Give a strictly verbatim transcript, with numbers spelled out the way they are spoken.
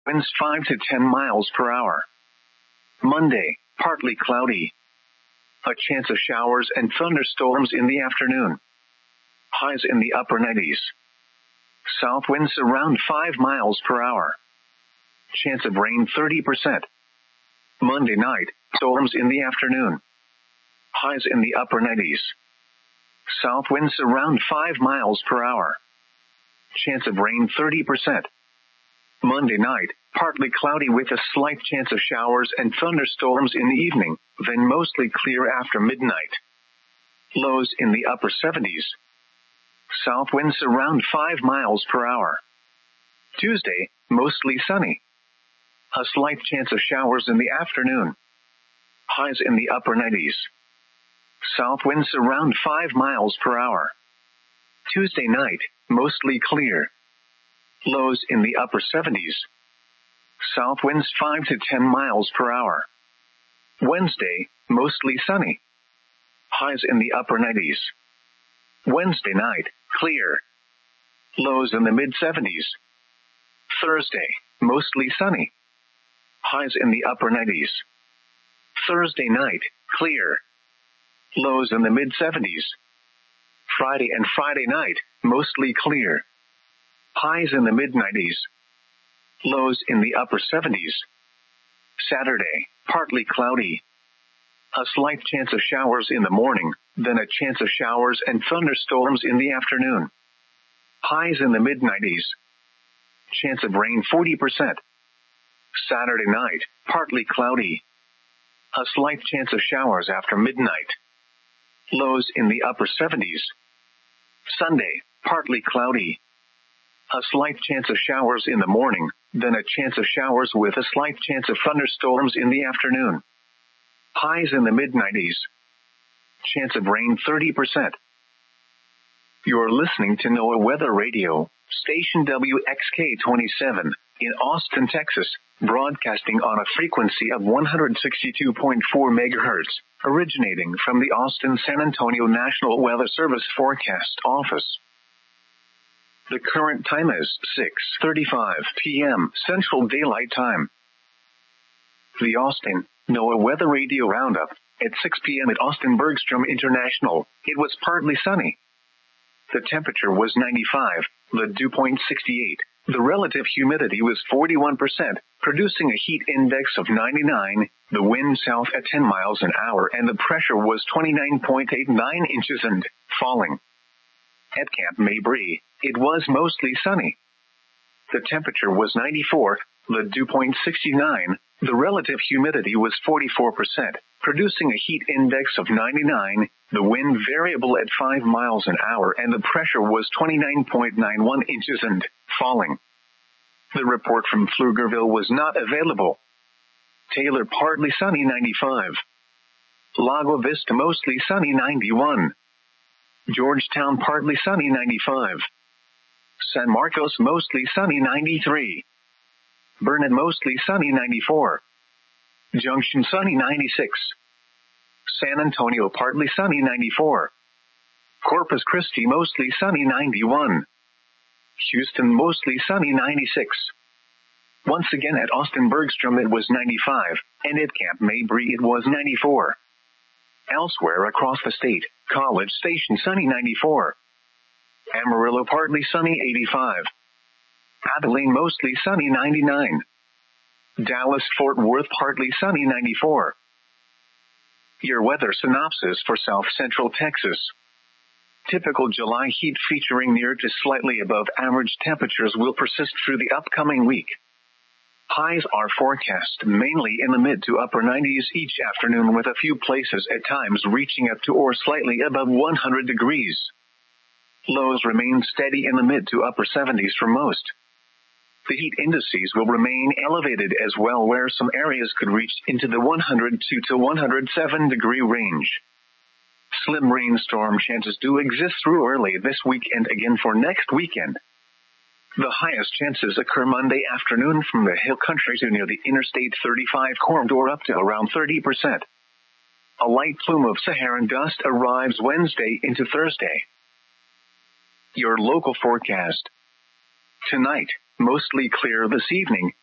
winds five to ten miles per hour. Monday, partly cloudy. A chance of showers and thunderstorms in the afternoon. Highs in the upper nineties. South winds around five miles per hour. Chance of rain thirty percent. Monday night, storms in the afternoon. Highs in the upper nineties. South winds around five miles per hour. Chance of rain thirty percent. Monday night, partly cloudy with a slight chance of showers and thunderstorms in the evening, then mostly clear after midnight. Lows in the upper seventies. South winds around five miles per hour. Tuesday, mostly sunny. A slight chance of showers in the afternoon. Highs in the upper nineties. South winds around five miles per hour. Tuesday night, mostly clear. Lows in the upper seventies. South winds five to ten miles per hour. Wednesday, mostly sunny. Highs in the upper nineties. Wednesday night, clear. Lows in the mid seventies. Thursday, mostly sunny. Highs in the upper nineties. Thursday night, clear. Lows in the mid seventies. Friday and Friday night, mostly clear. Highs in the mid nineties. Lows in the upper seventies. Saturday, partly cloudy. A slight chance of showers in the morning, then a chance of showers and thunderstorms in the afternoon. Highs in the mid nineties. Chance of rain forty percent. Saturday night, partly cloudy. A slight chance of showers after midnight. Lows in the upper seventies. Sunday, partly cloudy. A slight chance of showers in the morning, then a chance of showers with a slight chance of thunderstorms in the afternoon. Highs in the mid nineties. Chance of rain thirty percent. You're listening to NOAA Weather Radio, station W X K twenty-seven, in Austin, Texas, broadcasting on a frequency of one hundred sixty-two point four megahertz, originating from the Austin-San Antonio National Weather Service Forecast Office. The current time is six thirty-five p.m. Central Daylight Time. The Austin NOAA Weather Radio Roundup. At six p.m. at Austin Bergstrom International, it was partly sunny. The temperature was ninety-five, the dew point sixty-eight. The relative humidity was forty-one percent, producing a heat index of ninety-nine, the wind south at ten miles an hour, and the pressure was twenty-nine point eight nine inches and falling. At Camp Mabry, it was mostly sunny. The temperature was ninety-four, the dew point sixty-nine, the relative humidity was forty-four percent, producing a heat index of ninety-nine, the wind variable at five miles an hour, and the pressure was twenty-nine point nine one inches and falling. The report from Pflugerville was not available. Taylor partly sunny ninety-five. Lago Vista mostly sunny ninety-one. Georgetown partly sunny ninety-five. San Marcos mostly sunny ninety-three. Burnet mostly sunny ninety-four. Junction sunny ninety-six. San Antonio partly sunny ninety-four. Corpus Christi mostly sunny ninety-one. Houston mostly sunny ninety-six. Once again at Austin Bergstrom it was ninety-five, and at Camp Mabry it was ninety-four. Elsewhere across the state, College Station sunny ninety-four. Amarillo partly sunny eighty-five. Abilene mostly sunny ninety-nine. Dallas-Fort Worth partly sunny ninety-four. Your weather synopsis for South Central Texas. Typical July heat featuring near to slightly above average temperatures will persist through the upcoming week. Highs are forecast mainly in the mid to upper nineties each afternoon, with a few places at times reaching up to or slightly above one hundred degrees. Lows remain steady in the mid to upper seventies for most. The heat indices will remain elevated as well, where some areas could reach into the one hundred two to one hundred seven degree range. Slim rainstorm chances do exist through early this week and again for next weekend. The highest chances occur Monday afternoon from the hill country to near the Interstate thirty-five corridor up to around thirty percent. A light plume of Saharan dust arrives Wednesday into Thursday. Your local forecast. Tonight, mostly clear this evening,